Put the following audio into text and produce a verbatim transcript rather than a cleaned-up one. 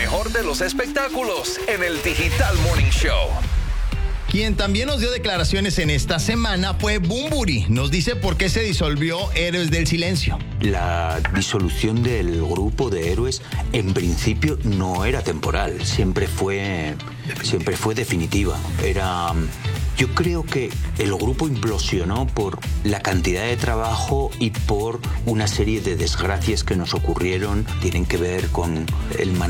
mejor de los espectáculos en el Digital Morning Show. Quien también nos dio declaraciones en esta semana fue Bunbury. Nos dice por qué se disolvió Héroes del Silencio. La disolución del grupo de Héroes en principio no era temporal, siempre fue, siempre fue definitiva. Era, yo creo que el grupo implosionó por la cantidad de trabajo y por una serie de desgracias que nos ocurrieron. Tienen que ver con el manejo